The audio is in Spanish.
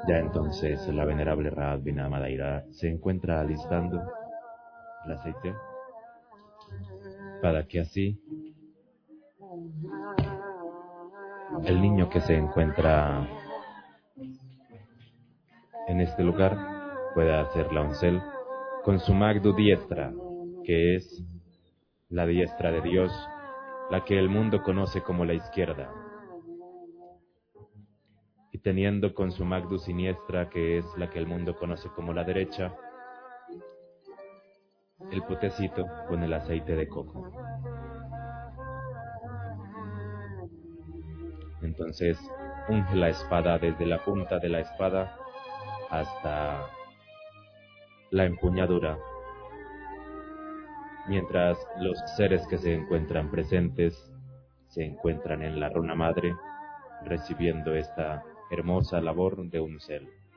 Ya entonces la venerable Raad bin Amadaira se encuentra alistando el aceite para que así el niño que se encuentra en este lugar pueda hacer la oncel con su magdu diestra, que es la diestra de Dios, la que el mundo conoce como la izquierda, y teniendo con su magdu siniestra, que es la que el mundo conoce como la derecha, el potecito con el aceite de coco. Entonces unge la espada desde la punta de la espada hasta la empuñadura, mientras los seres que se encuentran presentes se encuentran en la runa madre recibiendo esta hermosa labor de uncel.